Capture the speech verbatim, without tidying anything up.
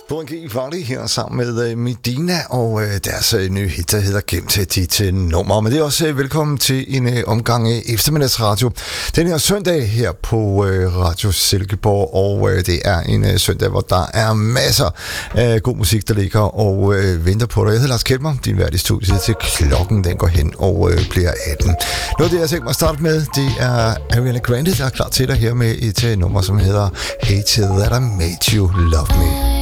Boring G Volley her sammen med uh, Medina og uh, deres uh, nye hit, der hedder Gem til dit uh, nummer. Men det er også uh, velkommen til en uh, omgang af eftermiddagsradio. Den her søndag her på uh, Radio Silkeborg, og uh, det er en uh, søndag, hvor der er masser af god musik, der ligger og uh, venter på dig. Jeg hedder Lars Kjeldmer, din vært i studiet, til klokken den går hen og uh, bliver atten. Noget af det, jeg tænker mig at starte med, det er Ariana Grande, der er klar til dig her med et uh, nummer, som hedder Hated That I Made You Love Me.